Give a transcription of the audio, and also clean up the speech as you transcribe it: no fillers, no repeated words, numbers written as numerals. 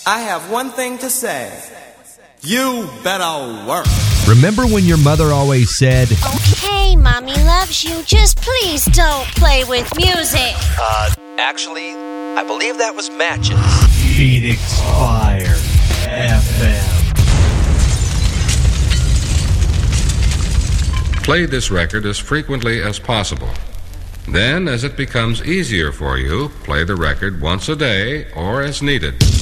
I have one thing to say. You better work. Remember when your mother always said, "Okay, Mommy loves you. Just please don't play with music." Actually, I believe that was matches. Phoenix Fire FM. Play this record as frequently as possible. Then, as it becomes easier for you, play the record once a day or as needed.